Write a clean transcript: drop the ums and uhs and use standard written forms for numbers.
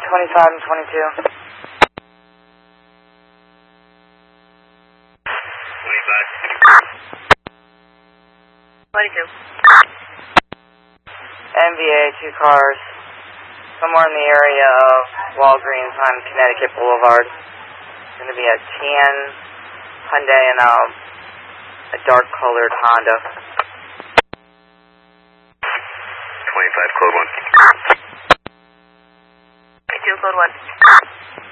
25 and 22. 22. NVA, 2 cars, somewhere in the area of Walgreens on Connecticut Boulevard. It's going to be a tan Hyundai and a dark-colored Honda. 25, code 1. 22, code 1.